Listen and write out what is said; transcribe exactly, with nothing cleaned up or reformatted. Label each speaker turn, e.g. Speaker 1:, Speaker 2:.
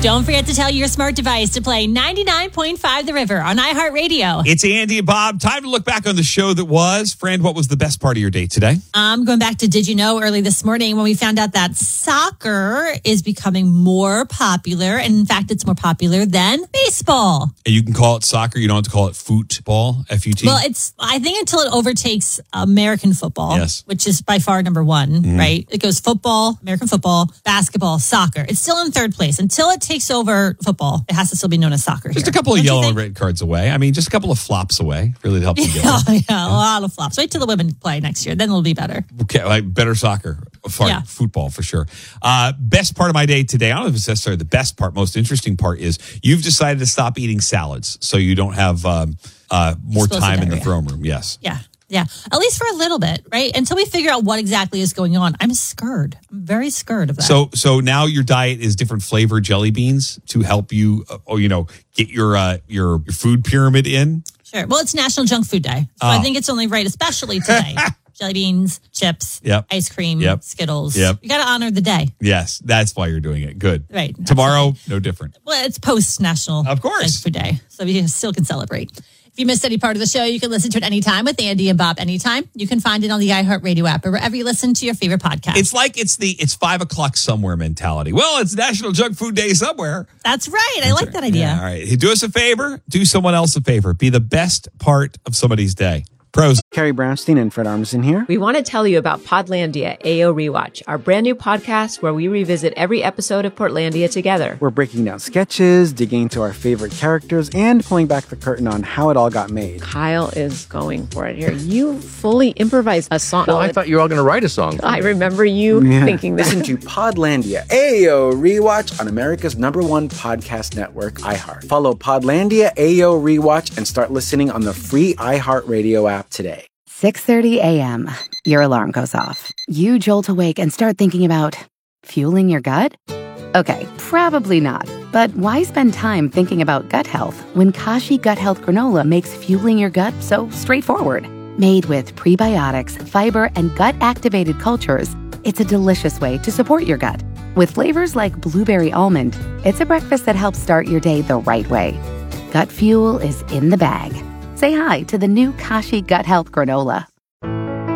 Speaker 1: Don't forget to tell your smart device to play ninety-nine point five The River on iHeartRadio.
Speaker 2: It's Andy and Bob. Time to look back on the show that was. Friend, what was the best part of your day today?
Speaker 1: Um, going back to Did You Know early this morning when we found out that soccer is becoming more popular. And in fact, it's more popular than baseball.
Speaker 2: And you can call it soccer. You don't have to call it football, F U T.
Speaker 1: Well, it's, I think until it overtakes American football,
Speaker 2: yes.
Speaker 1: which is by far number one, mm. right? It goes football, American football, basketball, soccer. It's still in third place. Until it takes over football, it has to still be known as soccer
Speaker 2: Just
Speaker 1: here.
Speaker 2: a couple of
Speaker 1: Don't
Speaker 2: yellow and red cards away. I mean, just a couple of flops away. Really helps you get
Speaker 1: yeah,
Speaker 2: there.
Speaker 1: yeah, a lot of flops. Wait till the women play next year. Then it'll be better.
Speaker 2: Okay, like better soccer. Far,
Speaker 1: yeah.
Speaker 2: Football for sure. Uh, best part of my day today, I don't know if it's necessarily the best part, most interesting part is you've decided to stop eating salads so you don't have um, uh, more
Speaker 1: Explosive
Speaker 2: time
Speaker 1: diarrhea.
Speaker 2: in the throne room. Yes.
Speaker 1: Yeah. Yeah. At least for a little bit, right? Until we figure out what exactly is going on. I'm scared. I'm very scared of that.
Speaker 2: So so now your diet is different flavor jelly beans to help you, uh, or, you know, get your, uh, your your food pyramid in?
Speaker 1: Sure. Well, it's National Junk Food Day. So
Speaker 2: oh.
Speaker 1: I think it's only right, especially today. Jelly beans, chips,
Speaker 2: yep.
Speaker 1: ice cream,
Speaker 2: yep.
Speaker 1: Skittles.
Speaker 2: Yep.
Speaker 1: You got to honor the day.
Speaker 2: Yes, that's why you're doing it. Good.
Speaker 1: Right.
Speaker 2: Tomorrow,
Speaker 1: absolutely.
Speaker 2: no different.
Speaker 1: Well, it's post-National
Speaker 2: Of course.
Speaker 1: Junk Food Day, so we still can celebrate. If you missed any part of the show, you can listen to it anytime with Andy and Bob anytime. You can find it on the iHeartRadio app or wherever you listen to your favorite podcast.
Speaker 2: It's like it's the it's five o'clock somewhere mentality. Well, it's National Junk Food Day somewhere.
Speaker 1: That's right. I
Speaker 2: That's
Speaker 1: like
Speaker 2: right.
Speaker 1: that idea.
Speaker 2: Yeah, all right. Do us a favor. Do someone else a favor. Be the best part of somebody's day. Pros.
Speaker 3: Carrie Brownstein and Fred Armisen here.
Speaker 4: We want to tell you about Podlandia A O Rewatch, our brand new podcast where we revisit every episode of Portlandia together.
Speaker 3: We're breaking down sketches, digging into our favorite characters, and pulling back the curtain on how it all got made.
Speaker 4: Kyle is going for it here. You fully improvised a song.
Speaker 5: Well, I thought you were all going to write a song.
Speaker 4: I remember you
Speaker 3: yeah.
Speaker 4: thinking that.
Speaker 3: Listen to Podlandia A O Rewatch on America's number one podcast network, iHeart. Follow Podlandia A O Rewatch and start listening on the free iHeartRadio app today.
Speaker 6: six thirty a.m. Your alarm goes off. You jolt awake and start thinking about fueling your gut? Okay, probably not. But why spend time thinking about gut health when Kashi Gut Health Granola makes fueling your gut so straightforward? Made with prebiotics, fiber, and gut-activated cultures, it's a delicious way to support your gut. With flavors like blueberry almond, it's a breakfast that helps start your day the right way. Gut fuel is in the bag. Say hi to the new Kashi Gut Health Granola.